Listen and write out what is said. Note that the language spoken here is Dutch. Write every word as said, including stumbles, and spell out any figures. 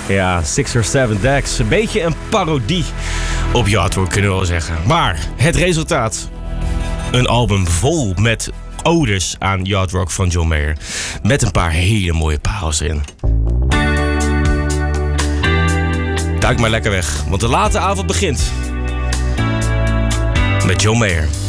Ja, Six or Seven Decks. Een beetje een parodie op Yardwork, kunnen we wel zeggen. Maar het resultaat. Een album vol met odes aan Yardwork van John Mayer. Met een paar hele mooie parels erin. Duik maar lekker weg, want de late avond begint. Met John Mayer.